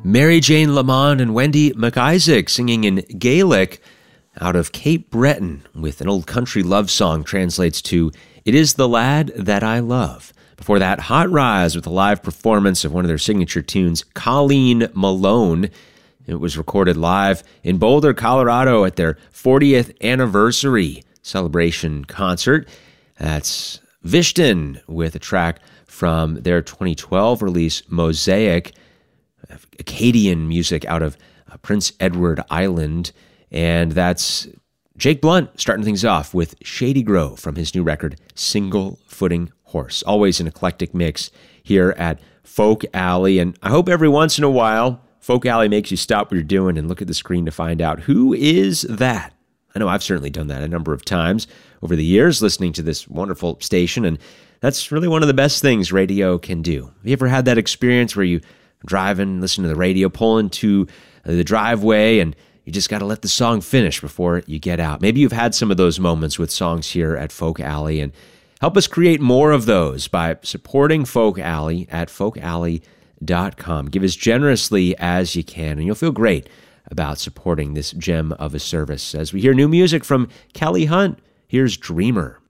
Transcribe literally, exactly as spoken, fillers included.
Mary Jane Lamond and Wendy McIsaac singing in Gaelic out of Cape Breton with an old country love song translates to "It is the Lad That I Love." Before that, Hot Rise with a live performance of one of their signature tunes, Colleen Malone. It was recorded live in Boulder, Colorado at their fortieth anniversary celebration concert. That's Vishton with a track from their twenty twelve release, Mosaic, Acadian music out of uh, Prince Edward Island. And that's Jake Blunt starting things off with Shady Grove from his new record, Single Footing Horse. Always an eclectic mix here at Folk Alley. And I hope every once in a while, Folk Alley makes you stop what you're doing and look at the screen to find out who is that. I know I've certainly done that a number of times over the years, listening to this wonderful station, and that's really one of the best things radio can do. Have you ever had that experience where you driving, listening to the radio, pull into the driveway, and you just got to let the song finish before you get out? Maybe you've had some of those moments with songs here at Folk Alley, and help us create more of those by supporting Folk Alley at folk alley dot com. Give as generously as you can, and you'll feel great about supporting this gem of a service. As we hear new music from Kelly Hunt, here's Dreamer.